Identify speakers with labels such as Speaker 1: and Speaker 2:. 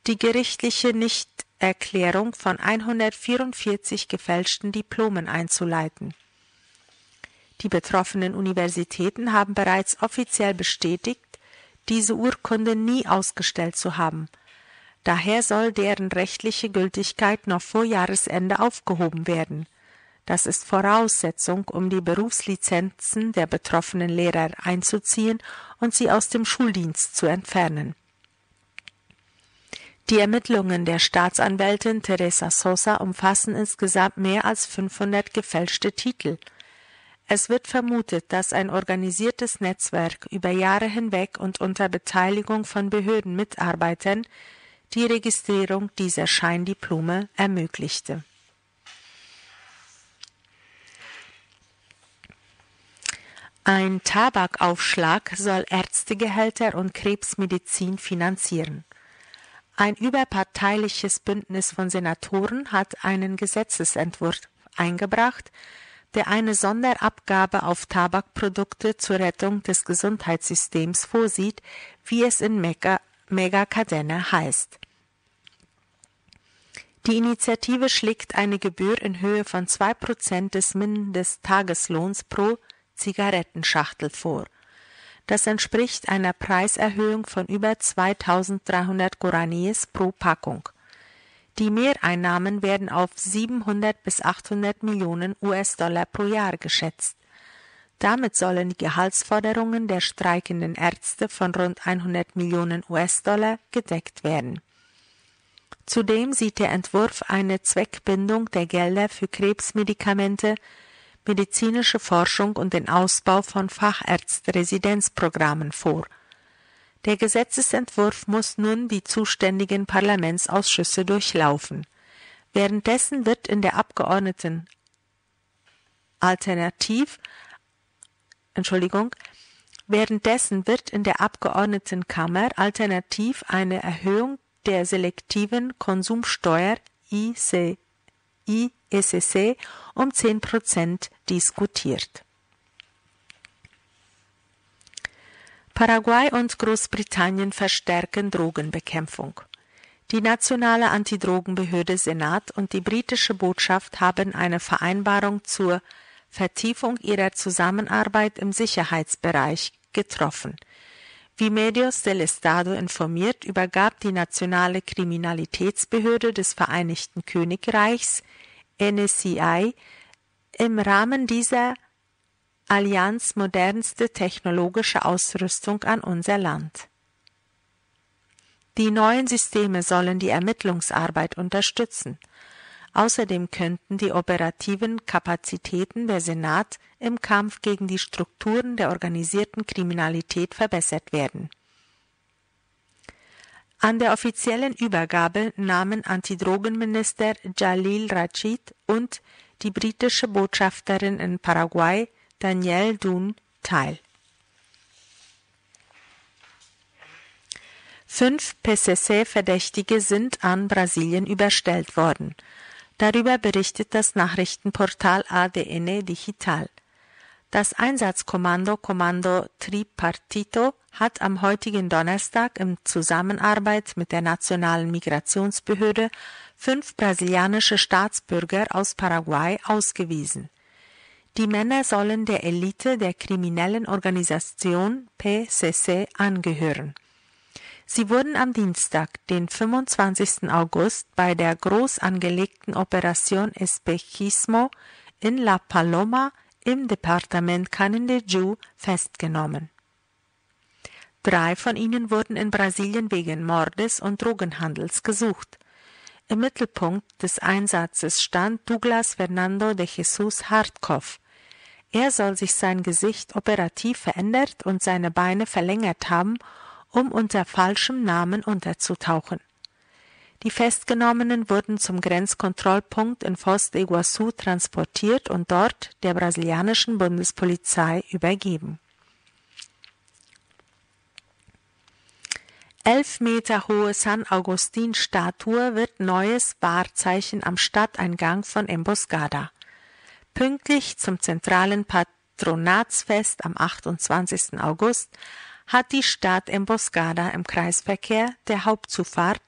Speaker 1: die gerichtliche Nichterklärung von 144 gefälschten Diplomen einzuleiten. Die betroffenen Universitäten haben bereits offiziell bestätigt, diese Urkunde nie ausgestellt zu haben. Daher soll deren rechtliche Gültigkeit noch vor Jahresende aufgehoben werden. Das ist Voraussetzung, um die Berufslizenzen der betroffenen Lehrer einzuziehen und sie aus dem Schuldienst zu entfernen. Die Ermittlungen der Staatsanwältin Teresa Sosa umfassen insgesamt mehr als 500 gefälschte Titel. Es wird vermutet, dass ein organisiertes Netzwerk über Jahre hinweg und unter Beteiligung von Behördenmitarbeitern die Registrierung dieser Scheindiplome ermöglichte. Ein Tabakaufschlag soll Ärztegehälter und Krebsmedizin finanzieren. Ein überparteiliches Bündnis von Senatoren hat einen Gesetzesentwurf eingebracht, der eine Sonderabgabe auf Tabakprodukte zur Rettung des Gesundheitssystems vorsieht, wie es in Megacadena heißt. Die Initiative schlägt eine Gebühr in Höhe von 2% des Mindesttageslohns pro Zigarettenschachtel vor. Das entspricht einer Preiserhöhung von über 2.300 Guaraníes pro Packung. Die Mehreinnahmen werden auf 700 bis 800 Millionen US-Dollar pro Jahr geschätzt. Damit sollen die Gehaltsforderungen der streikenden Ärzte von rund 100 Millionen US-Dollar gedeckt werden. Zudem sieht der Entwurf eine Zweckbindung der Gelder für Krebsmedikamente, medizinische Forschung und den Ausbau von Fachärzte-Residenzprogrammen vor. Der Gesetzesentwurf muss nun die zuständigen Parlamentsausschüsse durchlaufen. Währenddessen wird in der Abgeordnetenkammer alternativ eine Erhöhung der selektiven Konsumsteuer ISC um 10% diskutiert. Paraguay und Großbritannien verstärken Drogenbekämpfung. Die nationale Antidrogenbehörde Senat und die britische Botschaft haben eine Vereinbarung zur Vertiefung ihrer Zusammenarbeit im Sicherheitsbereich getroffen. Wie Medios del Estado informiert, übergab die nationale Kriminalitätsbehörde des Vereinigten Königreichs NSCI im Rahmen dieser Allianz modernste technologische Ausrüstung an unser Land. Die neuen Systeme sollen die Ermittlungsarbeit unterstützen. Außerdem könnten die operativen Kapazitäten der Senat im Kampf gegen die Strukturen der organisierten Kriminalität verbessert werden. An der offiziellen Übergabe nahmen Antidrogenminister Jalil Rachid und die britische Botschafterin in Paraguay Danielle Dunn teil. 5 PCC-Verdächtige sind an Brasilien überstellt worden. Darüber berichtet das Nachrichtenportal ADN Digital. Das Einsatzkommando Kommando Tripartito hat am heutigen Donnerstag in Zusammenarbeit mit der Nationalen Migrationsbehörde 5 brasilianische Staatsbürger aus Paraguay ausgewiesen. Die Männer sollen der Elite der kriminellen Organisation PCC angehören. Sie wurden am Dienstag, den 25. August, bei der groß angelegten Operation Espejismo in La Paloma im Departement Canindeyú festgenommen. 3 von ihnen wurden in Brasilien wegen Mordes und Drogenhandels gesucht. Im Mittelpunkt des Einsatzes stand Douglas Fernando de Jesus Hartkopf. Er soll sich sein Gesicht operativ verändert und seine Beine verlängert haben, um unter falschem Namen unterzutauchen. Die Festgenommenen wurden zum Grenzkontrollpunkt in Foz de Iguazú transportiert und dort der brasilianischen Bundespolizei übergeben. 11 Meter hohe San Agustin-Statue wird neues Wahrzeichen am Stadteingang von Emboscada. Pünktlich zum zentralen Patronatsfest am 28. August hat die Stadt Emboscada im Kreisverkehr der Hauptzufahrt